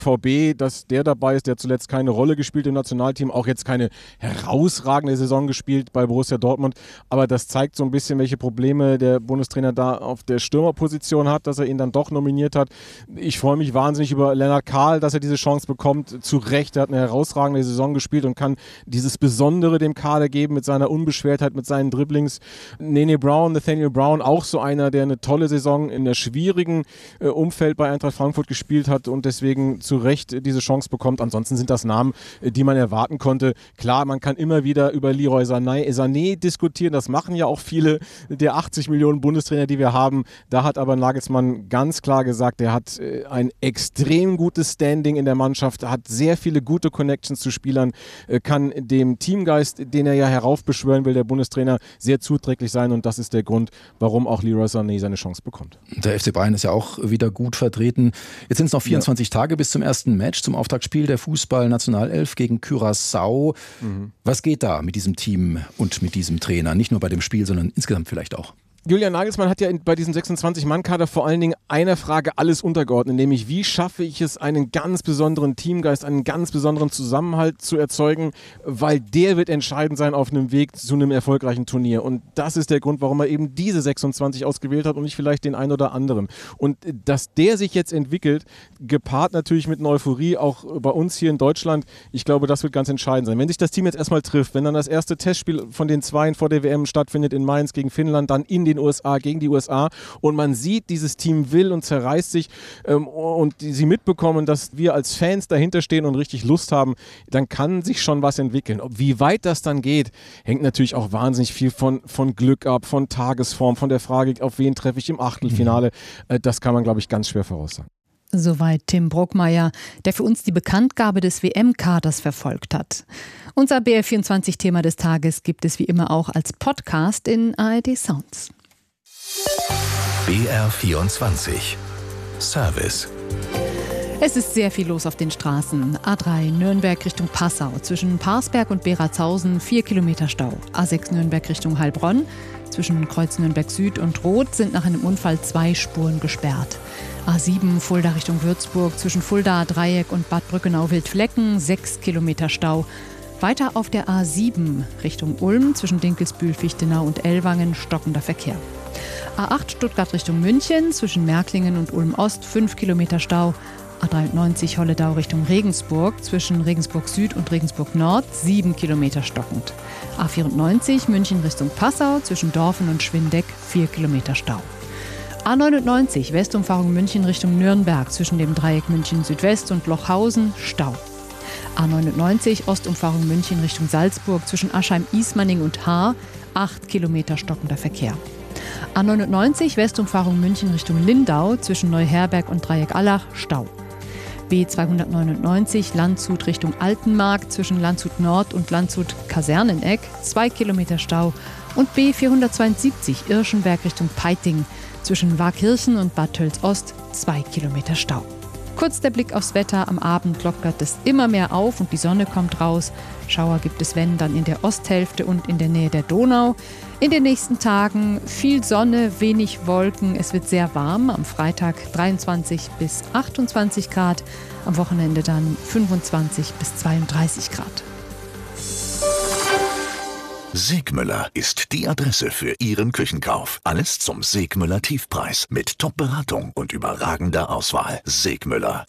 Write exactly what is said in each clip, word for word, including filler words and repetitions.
V B, dass der dabei ist, der zuletzt keine Rolle gespielt im Nationalteam, auch jetzt keine herausragende Saison gespielt bei Borussia Dortmund, aber das zeigt so ein bisschen, welche Probleme der Bundestrainer da auf der Stürmerposition hat, dass er ihn dann doch nominiert hat. Ich freue mich wahnsinnig über Lennart Kahl, dass er diese Chance bekommt. Zu Recht, er hat eine herausragende Saison gespielt und kann dieses Besondere dem Kader geben mit seiner Unbeschwertheit, mit seinen Dribblings. Nene Brown, Nathaniel Brown, auch so einer, der eine tolle Saison in der schwierigen äh, Umfeld bei Eintracht Frankfurt gespielt hat und deswegen zu Recht diese Chance bekommt. Ansonsten sind das Namen, die man erwarten konnte. Klar, man kann immer wieder über Leroy Sané, Sané diskutieren. Das machen ja auch viele der achtzig Millionen Bundestrainer, die wir haben. Da hat aber Nagelsmann ganz klar gesagt, er hat ein extrem gutes Standing in der Mannschaft, hat sehr viele gute Connections zu Spielern, kann dem Teamgeist, den er ja heraufbeschwören will, der Bundestrainer, sehr zuträglich sein und das ist der Grund, warum auch Leroy Sané seine Chance bekommt. Der F C Bayern ist ja auch wieder gut vertreten. Jetzt sind es noch vierundzwanzig ja. Tage bis zum ersten Match, zum Auftaktspiel der Fußball-Nationalelf gegen Curaçao. Mhm. Was geht da mit diesem Team und mit diesem Trainer? Nicht nur bei dem Spiel, sondern insgesamt vielleicht auch. Julian Nagelsmann hat ja in, bei diesem sechsundzwanzig-Mann-Kader vor allen Dingen einer Frage alles untergeordnet, nämlich wie schaffe ich es, einen ganz besonderen Teamgeist, einen ganz besonderen Zusammenhalt zu erzeugen, weil der wird entscheidend sein auf einem Weg zu einem erfolgreichen Turnier. Und das ist der Grund, warum er eben diese sechsundzwanzig ausgewählt hat und nicht vielleicht den einen oder anderen. Und dass der sich jetzt entwickelt, gepaart natürlich mit einer Euphorie, auch bei uns hier in Deutschland, ich glaube, das wird ganz entscheidend sein. Wenn sich das Team jetzt erstmal trifft, wenn dann das erste Testspiel von den Zweien vor der W M stattfindet in Mainz gegen Finnland, dann in den U S A, gegen die U S A und man sieht, dieses Team will und zerreißt sich ähm, und die, sie mitbekommen, dass wir als Fans dahinter stehen und richtig Lust haben, dann kann sich schon was entwickeln. Ob, wie weit das dann geht, hängt natürlich auch wahnsinnig viel von, von Glück ab, von Tagesform, von der Frage, auf wen treffe ich im Achtelfinale. Mhm. Äh, das kann man, glaube ich, ganz schwer voraussagen. Soweit Tim Brockmeier, der für uns die Bekanntgabe des W M-Kaders verfolgt hat. Unser B R vierundzwanzig-Thema des Tages gibt es wie immer auch als Podcast in A R D Sounds. B R vierundzwanzig Service. Es ist sehr viel los auf den Straßen. A drei Nürnberg Richtung Passau. Zwischen Parsberg und Beratshausen vier Kilometer Stau. A sechs Nürnberg Richtung Heilbronn. Zwischen Kreuz Nürnberg Süd und Roth sind nach einem Unfall zwei Spuren gesperrt. A sieben Fulda Richtung Würzburg. Zwischen Fulda Dreieck und Bad Brückenau-Wildflecken sechs Kilometer Stau. Weiter auf der A sieben Richtung Ulm. Zwischen Dinkelsbühl, Fichtenau und Ellwangen stockender Verkehr. A acht Stuttgart Richtung München. Zwischen Märklingen und Ulm Ost fünf Kilometer Stau. A dreiundneunzig Holledau Richtung Regensburg, zwischen Regensburg Süd und Regensburg Nord sieben Kilometer stockend. A vierundneunzig München Richtung Passau, zwischen Dorfen und Schwindeck vier Kilometer Stau. A neunundneunzig Westumfahrung München Richtung Nürnberg, zwischen dem Dreieck München Südwest und Lochhausen Stau. A neunundneunzig Ostumfahrung München Richtung Salzburg, zwischen Aschheim-Ismaning und Haar acht Kilometer stockender Verkehr. A neunundneunzig Westumfahrung München Richtung Lindau, zwischen Neuherberg und Dreieck Allach Stau. B zweihundertneunundneunzig Landshut Richtung Altenmarkt, zwischen Landshut Nord und Landshut Kaserneneck zwei Kilometer Stau und B vierhundertzweiundsiebzig Irschenberg Richtung Peiting, zwischen Waakirchen und Bad Tölz-Ost zwei Kilometer Stau. Kurz der Blick aufs Wetter. Am Abend lockert es immer mehr auf und die Sonne kommt raus. Schauer gibt es, wenn, dann in der Osthälfte und in der Nähe der Donau. In den nächsten Tagen viel Sonne, wenig Wolken. Es wird sehr warm. Am Freitag dreiundzwanzig bis achtundzwanzig Grad. Am Wochenende dann fünfundzwanzig bis zweiunddreißig Grad. Segmüller ist die Adresse für Ihren Küchenkauf. Alles zum Segmüller Tiefpreis mit Top-Beratung und überragender Auswahl. Segmüller.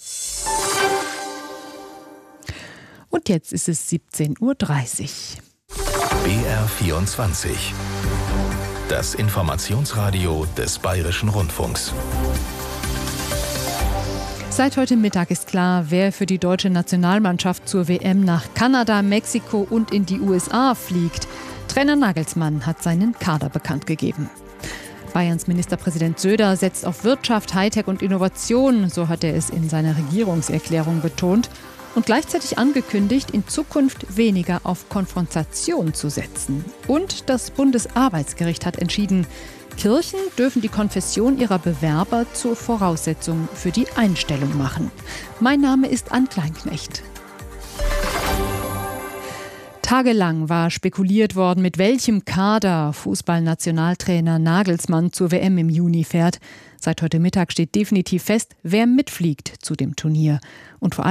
Und jetzt ist es siebzehn Uhr dreißig. B R vierundzwanzig. Das Informationsradio des Bayerischen Rundfunks. Seit heute Mittag ist klar, wer für die deutsche Nationalmannschaft zur W M nach Kanada, Mexiko und in die U S A fliegt. Trainer Nagelsmann hat seinen Kader bekannt gegeben. Bayerns Ministerpräsident Söder setzt auf Wirtschaft, Hightech und Innovation, so hat er es in seiner Regierungserklärung betont, und gleichzeitig angekündigt, in Zukunft weniger auf Konfrontation zu setzen. Und das Bundesarbeitsgericht hat entschieden, Kirchen dürfen die Konfession ihrer Bewerber zur Voraussetzung für die Einstellung machen. Mein Name ist Ann Kleinknecht. Tagelang war spekuliert worden, mit welchem Kader Fußballnationaltrainer Nagelsmann zur W M im Juni fährt. Seit heute Mittag steht definitiv fest, wer mitfliegt zu dem Turnier. Und vor allem